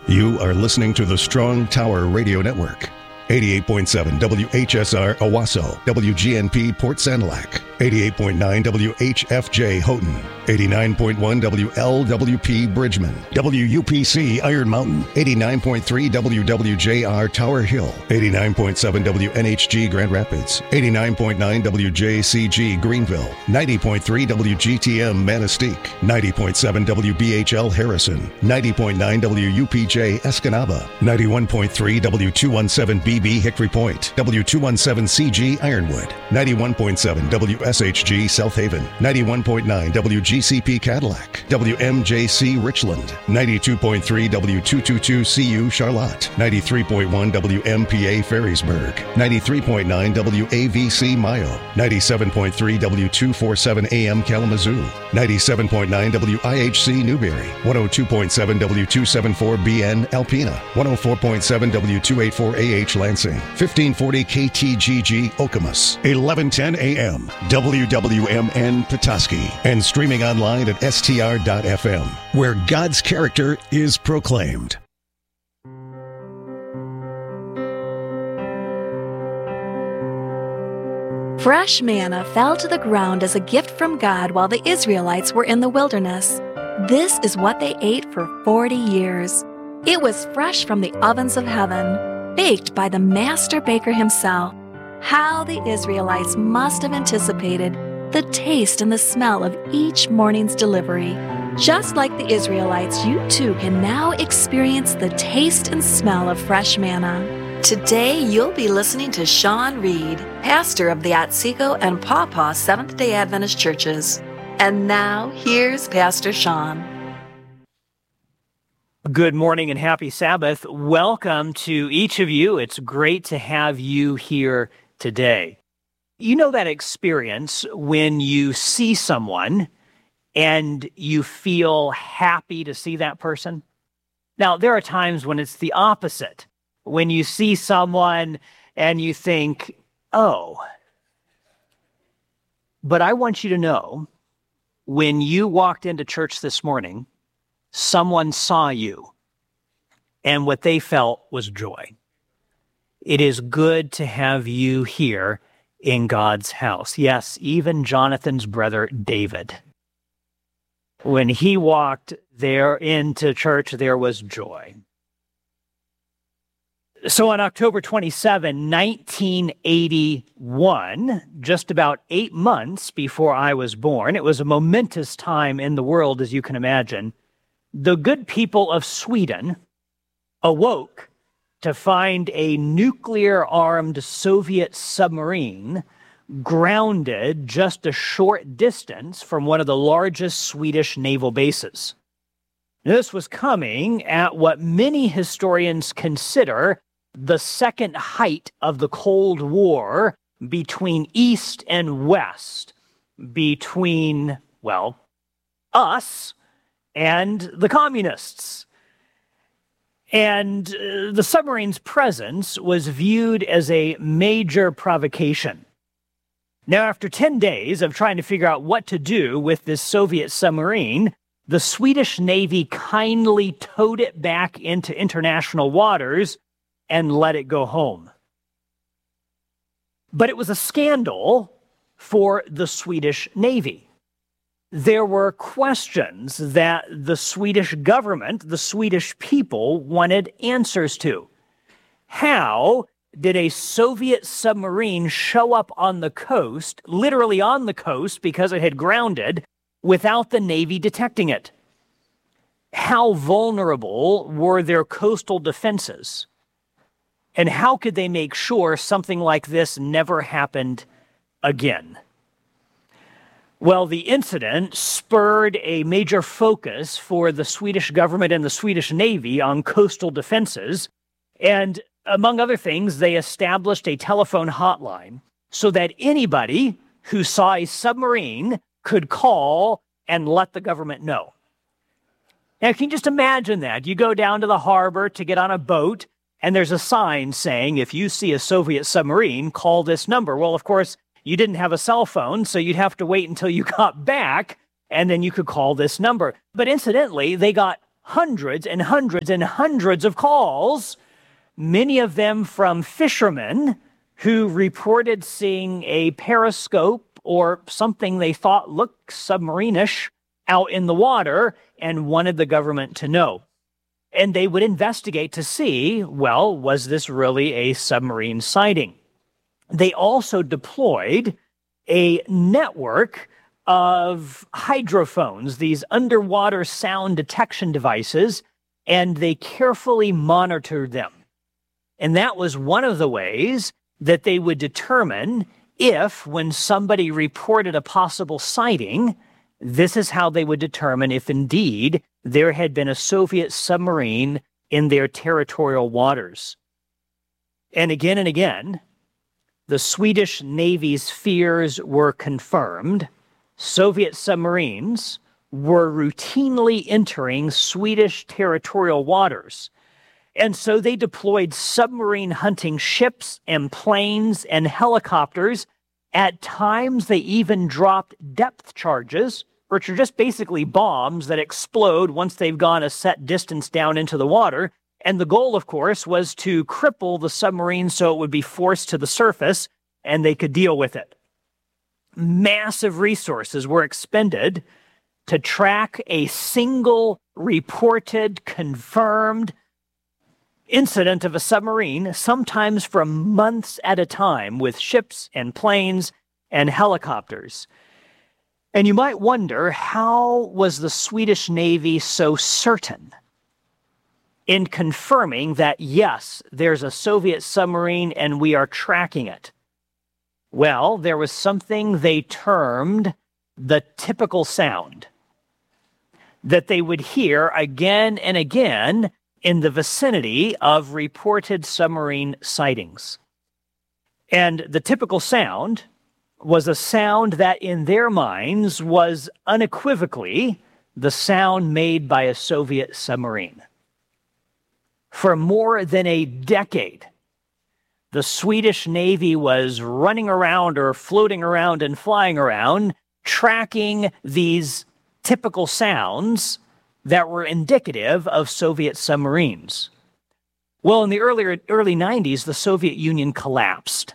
You are listening to the Strong Tower Radio Network. 88.7 WHSR Owasso, WGNP Port Sanilac, 88.9 WHFJ Houghton, 89.1 WLWP Bridgman, WUPC Iron Mountain, 89.3 WWJR Tower Hill, 89.7 WNHG Grand Rapids, 89.9 WJCG Greenville, 90.3 WGTM Manistee, 90.7 WBHL Harrison, 90.9 WUPJ Escanaba, 91.3 W217B Hickory Point, W217CG Ironwood, 91.7 WSHG South Haven, 91.9 WGCP Cadillac, WMJC Richland, 92.3 W222CU Charlotte, 93.1 WMPA Ferrysburg, 93.9 WAVC Mayo, 97.3 W247 AM Kalamazoo, 97.9 WIHC Newberry, 102.7 W274BN Alpena, 104.7 W284AH Lansing, 1540 KTGG Okemos, 1110 AM, WWMN Petoskey, and streaming online at str.fm, where God's character is proclaimed. Fresh manna fell to the ground as a gift from God while the Israelites were in the wilderness. This is what they ate for 40 years. It was fresh from the ovens of heaven, baked by the master baker himself. How the Israelites must have anticipated the taste and the smell of each morning's delivery. Just like the Israelites, you too can now experience the taste and smell of fresh manna. Today, you'll be listening to Sean Reed, pastor of the Otsego and Paw Paw Seventh-day Adventist churches. And now, here's Pastor Sean. Good morning and happy Sabbath. Welcome to each of you. It's great to have you here today. You know that experience when you see someone and you feel happy to see that person? Now, there are times when it's the opposite. When you see someone and you think, oh. But I want you to know, when you walked into church this morning, someone saw you, and what they felt was joy. It is good to have you here in God's house. Yes, even Jonathan's brother David. When he walked there into church, there was joy. So on October 27, 1981, just about 8 months before I was born, it was a momentous time in the world, as you can imagine. The good people of Sweden awoke to find a nuclear-armed Soviet submarine grounded just a short distance from one of the largest Swedish naval bases. This was coming at what many historians consider the second height of the Cold War between East and West, between, well, us and the communists. And the submarine's presence was viewed as a major provocation. Now, after 10 days of trying to figure out what to do with this Soviet submarine, the Swedish Navy kindly towed it back into international waters and let it go home. But it was a scandal for the Swedish Navy. There were questions that the Swedish government, the Swedish people, wanted answers to. How did a Soviet submarine show up on the coast, literally on the coast because it had grounded, without the Navy detecting it? How vulnerable were their coastal defenses? And how could they make sure something like this never happened again? Well, the incident spurred a major focus for the Swedish government and the Swedish Navy on coastal defenses. And among other things, they established a telephone hotline so that anybody who saw a submarine could call and let the government know. Now, can you just imagine that? You go down to the harbor to get on a boat, and there's a sign saying, if you see a Soviet submarine, call this number. Well, of course, you didn't have a cell phone, so you'd have to wait until you got back, and then you could call this number. But incidentally, they got hundreds and hundreds and hundreds of calls, many of them from fishermen who reported seeing a periscope or something they thought looked submarine-ish out in the water and wanted the government to know. And they would investigate to see, well, was this really a submarine sighting? They also deployed a network of hydrophones, these underwater sound detection devices, and they carefully monitored them. And that was one of the ways that they would determine if, when somebody reported a possible sighting, this is how they would determine if indeed there had been a Soviet submarine in their territorial waters. And again, the Swedish Navy's fears were confirmed. Soviet submarines were routinely entering Swedish territorial waters. And so they deployed submarine hunting ships and planes and helicopters. At times, they even dropped depth charges, which are just basically bombs that explode once they've gone a set distance down into the water. And the goal, of course, was to cripple the submarine so it would be forced to the surface and they could deal with it. Massive resources were expended to track a single reported, confirmed incident of a submarine, sometimes for months at a time, with ships and planes and helicopters. And you might wonder, how was the Swedish Navy so certain in confirming that, yes, there's a Soviet submarine and we are tracking it? Well, there was something they termed the typical sound that they would hear again and again in the vicinity of reported submarine sightings. And the typical sound was a sound that in their minds was unequivocally the sound made by a Soviet submarine. For more than a decade, the Swedish Navy was running around or floating around and flying around, tracking these typical sounds that were indicative of Soviet submarines. Well, in the early 90s, the Soviet Union collapsed.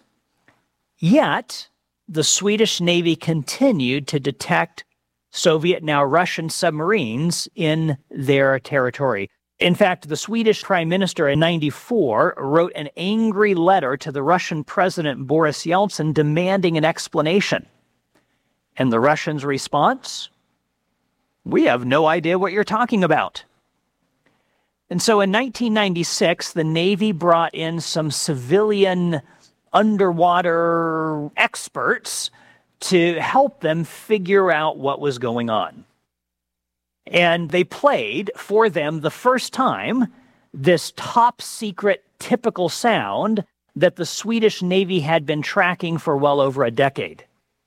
Yet, the Swedish Navy continued to detect Soviet, now Russian, submarines in their territory. In fact, the Swedish Prime Minister in 1994 wrote an angry letter to the Russian President Boris Yeltsin demanding an explanation. And the Russians' response? We have no idea what you're talking about. And so in 1996, the Navy brought in some civilian underwater experts to help them figure out what was going on. And they played for them the first time this top secret typical sound that the Swedish Navy had been tracking for well over a decade.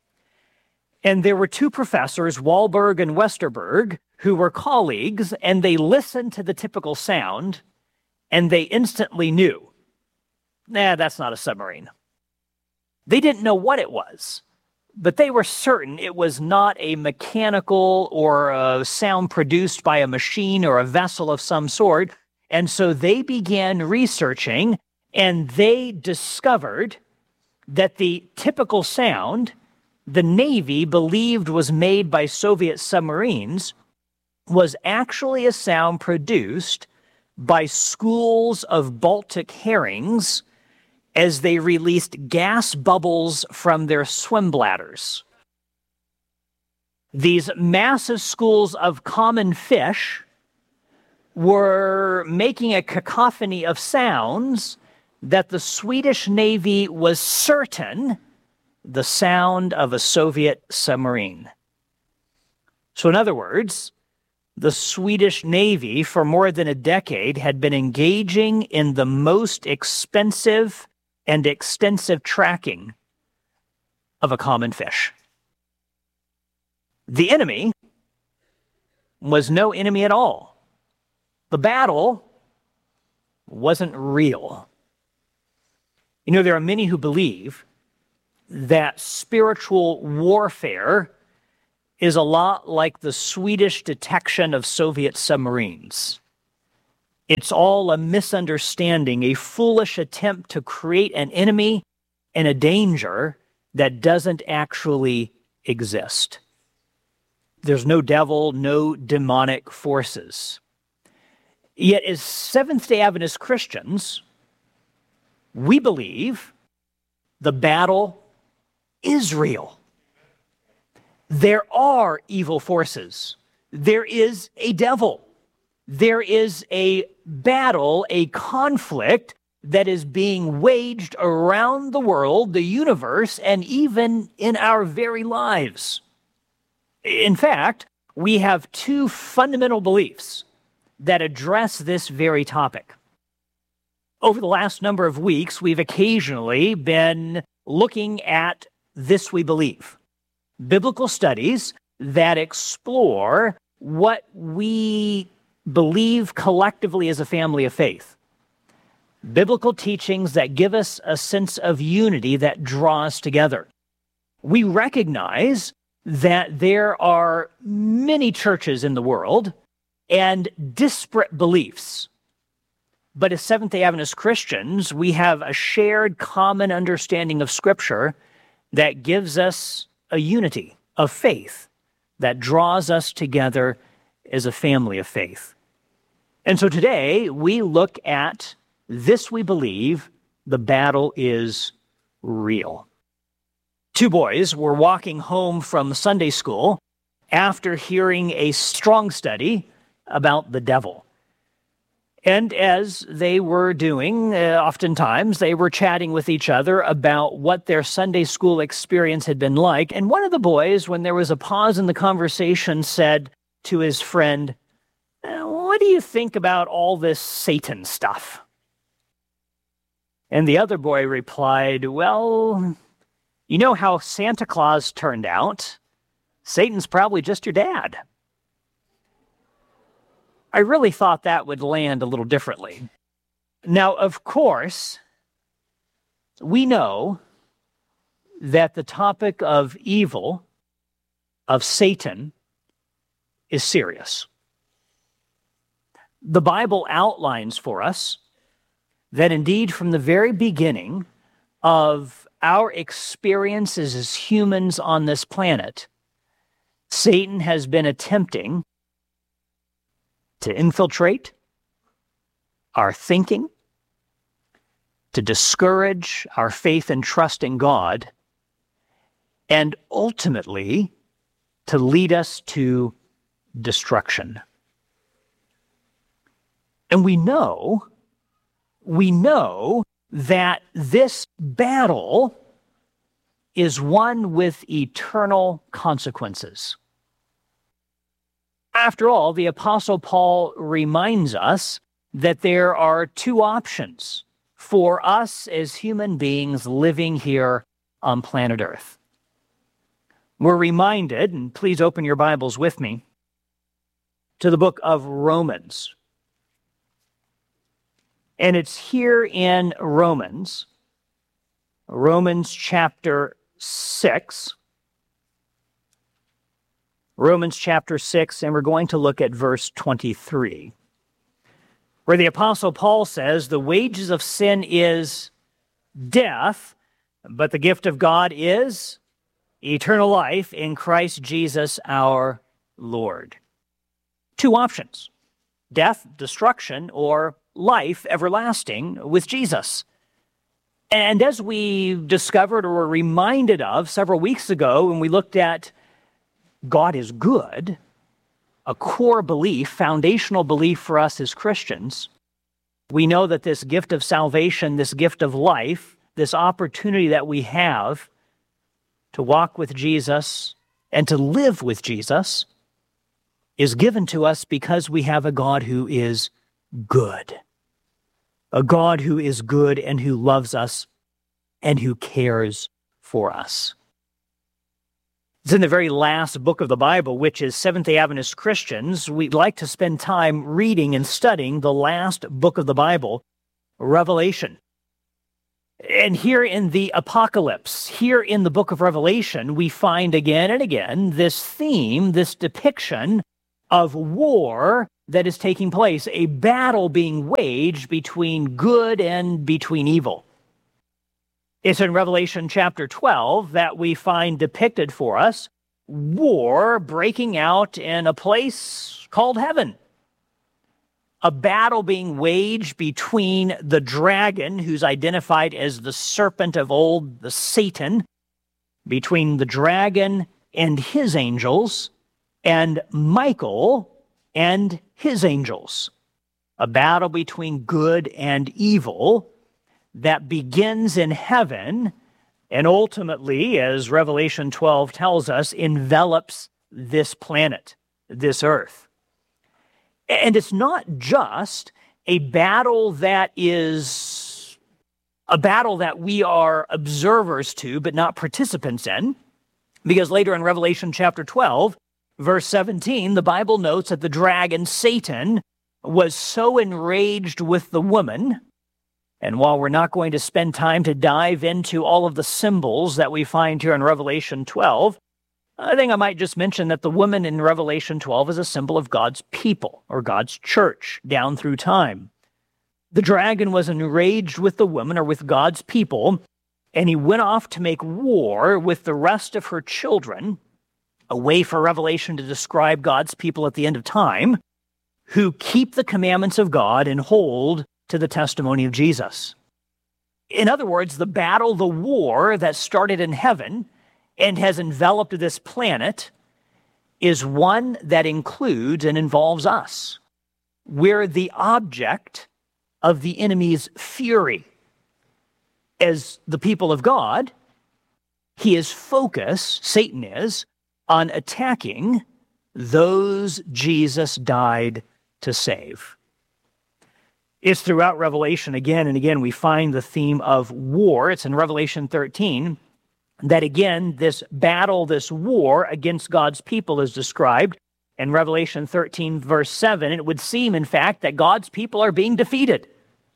And there were two professors, Wahlberg and Westerberg, who were colleagues, and they listened to the typical sound, and they instantly knew, that's not a submarine. They didn't know what it was, but they were certain it was not a mechanical or a sound produced by a machine or a vessel of some sort. And so they began researching, and they discovered that the typical sound the Navy believed was made by Soviet submarines was actually a sound produced by schools of Baltic herrings as they released gas bubbles from their swim bladders. These massive schools of common fish were making a cacophony of sounds that the Swedish Navy was certain the sound of a Soviet submarine. So in other words, the Swedish Navy for more than a decade had been engaging in the most expensive and extensive tracking of a common fish. The enemy was no enemy at all. The battle wasn't real. You know, there are many who believe that spiritual warfare is a lot like the Swedish detection of Soviet submarines. It's all a misunderstanding, a foolish attempt to create an enemy and a danger that doesn't actually exist. There's no devil, no demonic forces. Yet as Seventh-day Adventist Christians, we believe the battle is real. There are evil forces. There is a devil. There is a battle, a conflict that is being waged around the world, the universe, and even in our very lives. In fact, we have two fundamental beliefs that address this very topic. Over the last number of weeks, we've occasionally been looking at this we believe, biblical studies that explore what we believe collectively as a family of faith. Biblical teachings that give us a sense of unity that draw us together. We recognize that there are many churches in the world and disparate beliefs. But as Seventh-day Adventist Christians, we have a shared common understanding of Scripture that gives us a unity of faith that draws us together as a family of faith. And so today we look at this we believe, the battle is real. Two boys were walking home from Sunday school after hearing a strong study about the devil. And as they were doing, oftentimes they were chatting with each other about what their Sunday school experience had been like. And one of the boys, when there was a pause in the conversation, said to his friend, "What do you think about all this Satan stuff?" And the other boy replied, "Well, you know how Santa Claus turned out? Satan's probably just your dad." I really thought that would land a little differently. Now, of course, we know that the topic of evil, of Satan, is serious. The Bible outlines for us that indeed from the very beginning of our experiences as humans on this planet, Satan has been attempting to infiltrate our thinking, to discourage our faith and trust in God, and ultimately to lead us to destruction. And we know that this battle is one with eternal consequences. After all, the Apostle Paul reminds us that there are two options for us as human beings living here on planet Earth. We're reminded, and please open your Bibles with me, to the book of Romans. And it's here in Romans chapter 6. Romans chapter 6, and we're going to look at verse 23, where the Apostle Paul says, "The wages of sin is death, but the gift of God is eternal life in Christ Jesus our Lord." Two options: death, destruction, or life everlasting with Jesus. And as we discovered or were reminded of several weeks ago when we looked at God is good, a core belief, foundational belief for us as Christians, we know that this gift of salvation, this gift of life, this opportunity that we have to walk with Jesus and to live with Jesus is given to us because we have a God who is good. A God who is good and who loves us and who cares for us. It's in the very last book of the Bible, which is Seventh-day Adventist Christians. We'd like to spend time reading and studying the last book of the Bible, Revelation. And here in the Apocalypse, here in the book of Revelation, we find again and again this theme, this depiction of war that is taking place, a battle being waged between good and between evil. It's in Revelation chapter 12 that we find depicted for us war breaking out in a place called heaven. A battle being waged between the dragon, who's identified as the serpent of old, the Satan, between the dragon and his angels, and Michael and his angels. A battle between good and evil that begins in heaven and ultimately, as Revelation 12 tells us, envelops this planet, this earth. And it's not just a battle that is a battle that we are observers to, but not participants in, because later in Revelation chapter 12, verse 17, the Bible notes that the dragon, Satan, was so enraged with the woman. And while we're not going to spend time to dive into all of the symbols that we find here in Revelation 12, I think I might just mention that the woman in Revelation 12 is a symbol of God's people, or God's church, down through time. The dragon was enraged with the woman, or with God's people, and he went off to make war with the rest of her children, a way for Revelation to describe God's people at the end of time, who keep the commandments of God and hold to the testimony of Jesus. In other words, the battle, the war that started in heaven and has enveloped this planet is one that includes and involves us. We're the object of the enemy's fury. As the people of God, he is focused, Satan is, on attacking those Jesus died to save. It's throughout Revelation again and again we find the theme of war. It's in Revelation 13 that again this battle, this war against God's people is described. In Revelation 13 verse 7, it would seem in fact that God's people are being defeated.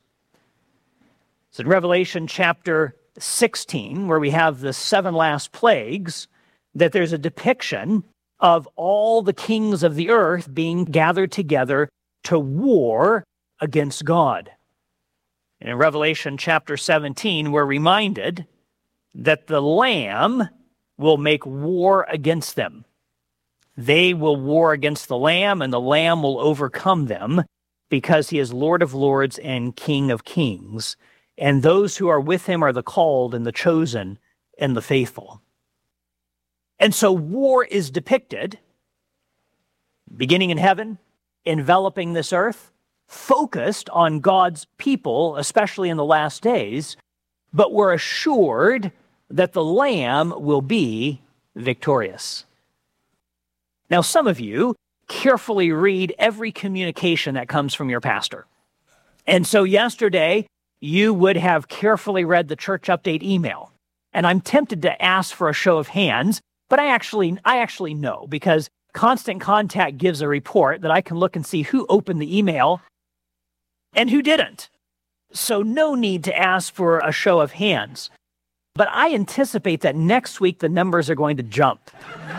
It's in Revelation chapter 16 where we have the 7 last plagues that there's a depiction of all the kings of the earth being gathered together to war against God. And in Revelation chapter 17, we're reminded that the Lamb will make war against them. They will war against the Lamb, and the Lamb will overcome them because he is Lord of lords and King of kings. And those who are with him are the called and the chosen and the faithful. And so war is depicted, beginning in heaven, enveloping this earth, focused on God's people, especially in the last days, but we're assured that the Lamb will be victorious. Now, some of you carefully read every communication that comes from your pastor. And so yesterday, you would have carefully read the church update email. And I'm tempted to ask for a show of hands, but I actually know, because Constant Contact gives a report that I can look and see who opened the email and who didn't. So no need to ask for a show of hands. But I anticipate that next week the numbers are going to jump.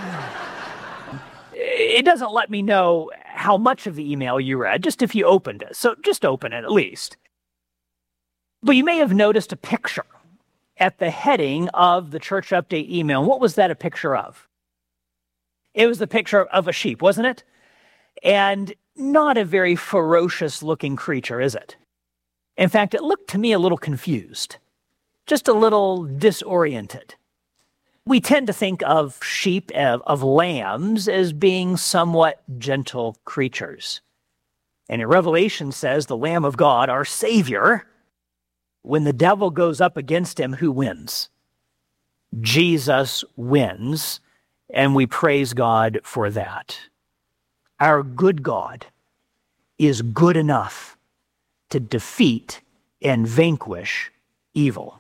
It doesn't let me know how much of the email you read, just if you opened it. So just open it at least. But you may have noticed a picture at the heading of the church update email. What was that a picture of? It was the picture of a sheep, wasn't it? And not a very ferocious looking creature, is it? In fact, it looked to me a little confused, just a little disoriented. We tend to think of sheep, of lambs, as being somewhat gentle creatures. And in Revelation says the Lamb of God, our Savior, when the devil goes up against him, who wins? Jesus wins, and we praise God for that. Our good God is good enough to defeat and vanquish evil.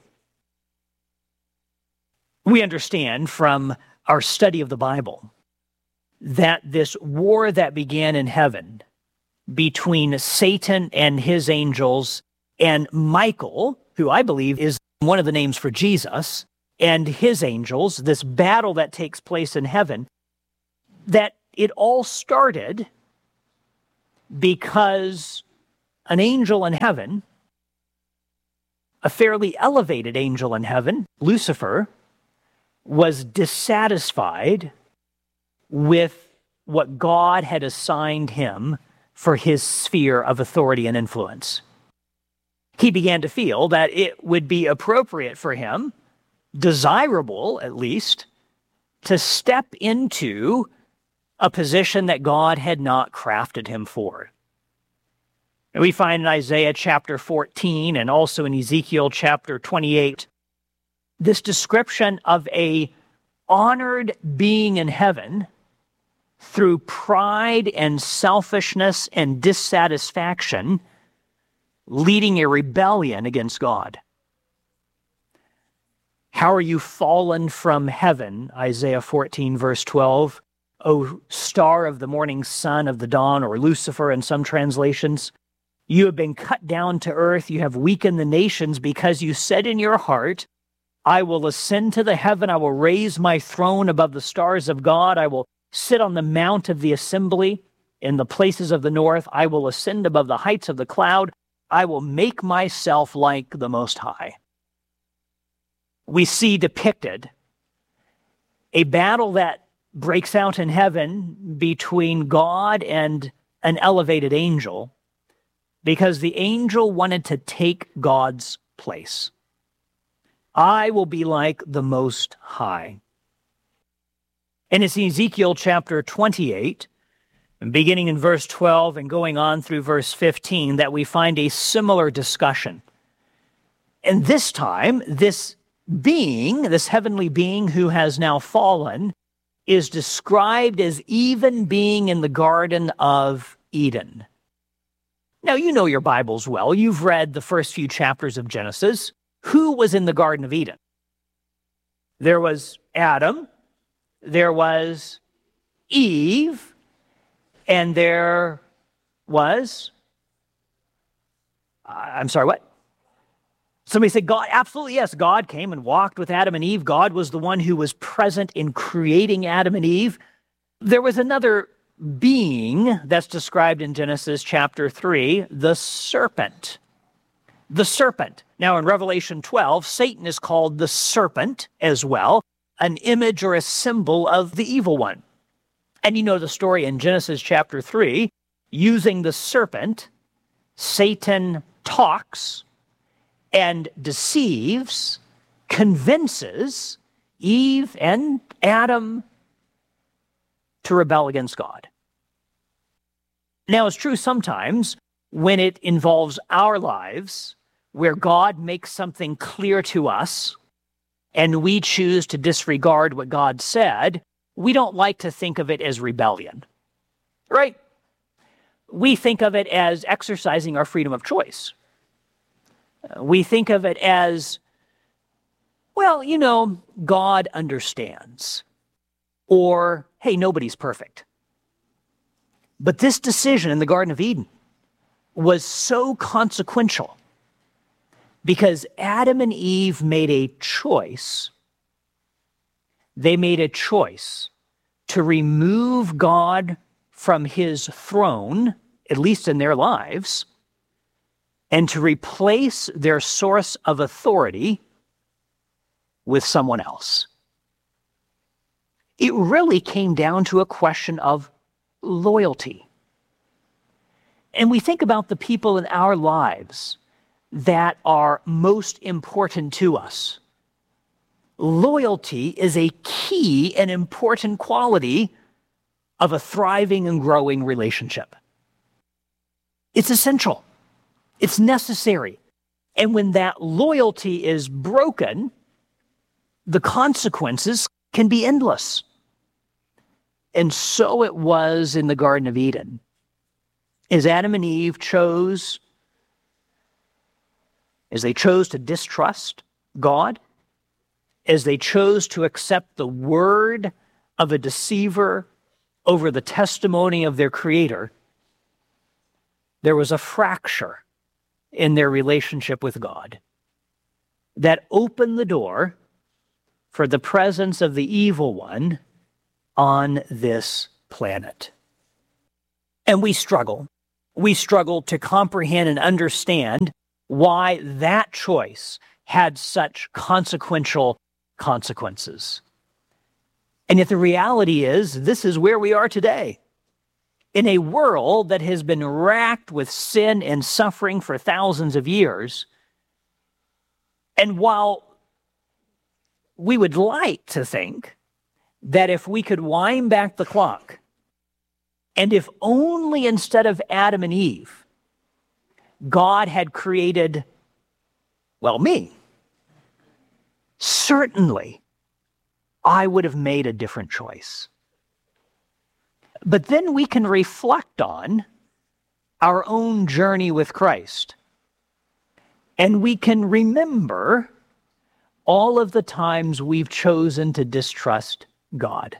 We understand from our study of the Bible that this war that began in heaven between Satan and his angels and Michael, who I believe is one of the names for Jesus, and his angels, this battle that takes place in heaven, that it all started because an angel in heaven, a fairly elevated angel in heaven, Lucifer, was dissatisfied with what God had assigned him for his sphere of authority and influence. He began to feel that it would be appropriate for him, desirable at least, to step into a position that God had not crafted him for. And we find in Isaiah chapter 14 and also in Ezekiel chapter 28 this description of a honored being in heaven through pride and selfishness and dissatisfaction leading a rebellion against God. How are you fallen from heaven, Isaiah 14 verse 12, O star of the morning sun of the dawn, or Lucifer in some translations? You have been cut down to earth, you have weakened the nations because you said in your heart, I will ascend to the heaven, I will raise my throne above the stars of God, I will sit on the mount of the assembly in the places of the north, I will ascend above the heights of the cloud, I will make myself like the Most High. We see depicted a battle that breaks out in heaven between God and an elevated angel because the angel wanted to take God's place. I will be like the Most High. And it's in Ezekiel chapter 28, beginning in verse 12 and going on through verse 15, that we find a similar discussion. And this time, this being, this heavenly being who has now fallen, is described as even being in the Garden of Eden. Now, you know your Bibles well. You've read the first few chapters of Genesis. Who was in the Garden of Eden? There was Adam, there was Eve, and there was, I'm sorry, what? Somebody said God, absolutely yes, God came and walked with Adam and Eve. God was the one who was present in creating Adam and Eve. There was another being that's described in Genesis chapter 3, the serpent. The serpent. Now in Revelation 12, Satan is called the serpent as well, an image or a symbol of the evil one. And you know the story in Genesis chapter 3, using the serpent, Satan talks and deceives, convinces Eve and Adam to rebel against God. Now, it's true sometimes when it involves our lives, where God makes something clear to us and we choose to disregard what God said, we don't like to think of it as rebellion, right? We think of it as exercising our freedom of choice. We think of it as, well, you know, God understands. Or, hey, nobody's perfect. But this decision in the Garden of Eden was so consequential because Adam and Eve made a choice. They made a choice to remove God from his throne, at least in their lives, and to replace their source of authority with someone else. It really came down to a question of loyalty. And we think about the people in our lives that are most important to us. Loyalty is a key and important quality of a thriving and growing relationship. It's essential. It's necessary. And when that loyalty is broken, the consequences can be endless. And so it was in the Garden of Eden. As Adam and Eve chose to distrust God, as they chose to accept the word of a deceiver over the testimony of their Creator, there was a fracture in their relationship with God that opened the door for the presence of the evil one on this planet. And we struggle We struggle to comprehend and understand why that choice had such consequential consequences. And yet the reality is, this is where we are today. In a world that has been racked with sin and suffering for thousands of years. And while we would like to think that if we could wind back the clock, and if only instead of Adam and Eve, God had created, well, me, certainly I would have made a different choice. But then we can reflect on our own journey with Christ. And we can remember all of the times we've chosen to distrust God.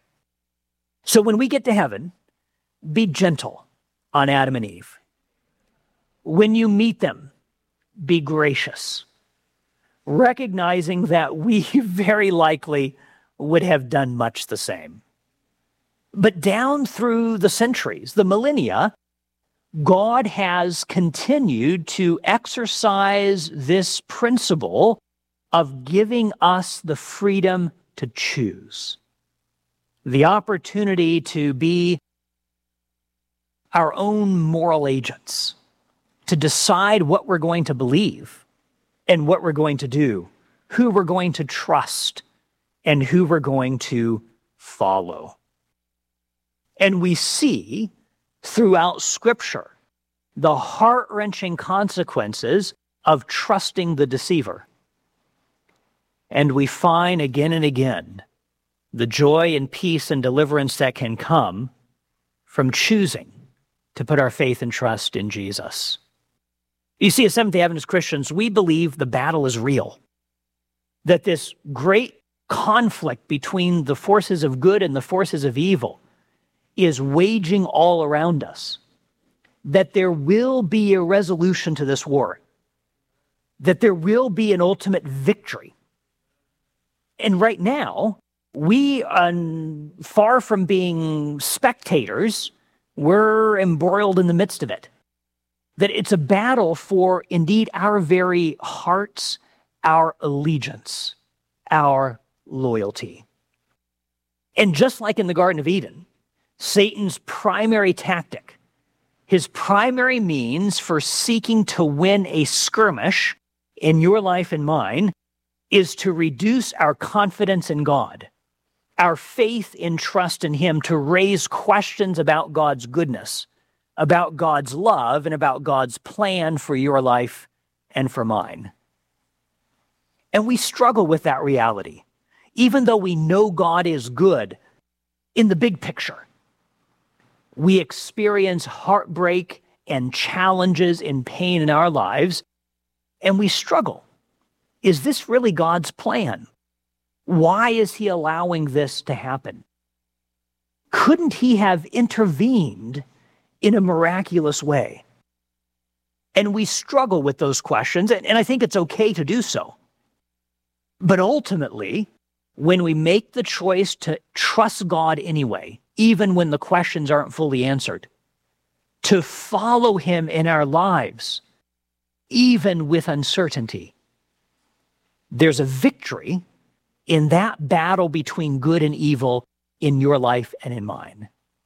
So when we get to heaven, be gentle on Adam and Eve. When you meet them, be gracious, recognizing that we very likely would have done much the same. But down through the centuries, the millennia, God has continued to exercise this principle of giving us the freedom to choose, the opportunity to be our own moral agents, to decide what we're going to believe and what we're going to do, who we're going to trust and who we're going to follow. And we see throughout Scripture the heart-wrenching consequences of trusting the deceiver. And we find again and again the joy and peace and deliverance that can come from choosing to put our faith and trust in Jesus. You see, as Seventh-day Adventist Christians, we believe the battle is real, that this great conflict between the forces of good and the forces of evil is waging all around us, that there will be a resolution to this war, that there will be an ultimate victory. And right now, we are far from being spectators, we're embroiled in the midst of it. That it's a battle for, indeed, our very hearts, our allegiance, our loyalty. And just like in the Garden of Eden, Satan's primary tactic, his primary means for seeking to win a skirmish in your life and mine, is to reduce our confidence in God, our faith and trust in Him, to raise questions about God's goodness, about God's love, and about God's plan for your life and for mine. And we struggle with that reality, even though we know God is good in the big picture. We experience heartbreak and challenges and pain in our lives, and we struggle. Is this really God's plan? Why is He allowing this to happen? Couldn't He have intervened in a miraculous way? And we struggle with those questions, and I think it's okay to do so. But ultimately, when we make the choice to trust God anyway, even when the questions aren't fully answered, to follow Him in our lives, even with uncertainty, there's a victory in that battle between good and evil in your life and in mine.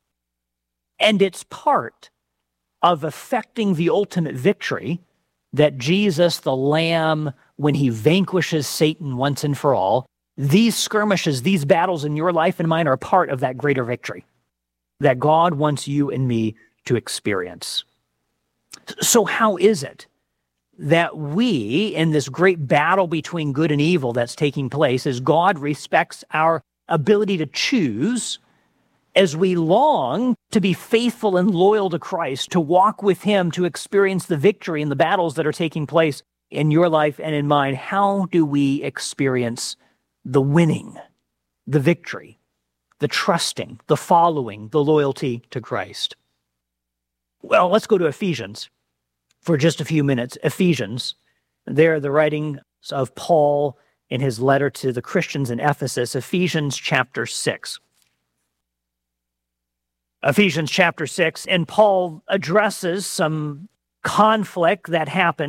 And it's part of effecting the ultimate victory that Jesus, the Lamb, when He vanquishes Satan once and for all, these skirmishes, these battles in your life and mine are part of that greater victory that God wants you and me to experience. So how is it that we, in this great battle between good and evil that's taking place, as God respects our ability to choose, as we long to be faithful and loyal to Christ, to walk with Him, to experience the victory in the battles that are taking place in your life and in mine, how do we experience the winning, the victory, the trusting, the following, the loyalty to Christ? Well, let's go to Ephesians for just a few minutes. Ephesians, there the writings of Paul in his letter to the Christians in Ephesus, Ephesians chapter 6. Ephesians chapter 6, and Paul addresses some conflict that happened